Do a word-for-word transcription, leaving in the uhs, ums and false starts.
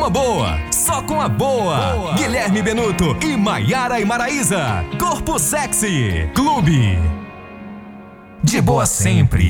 a boa, só com a boa. boa. Guilherme Benuto e Maiara e Maraísa. Corpo Sexy Clube. De boa sempre.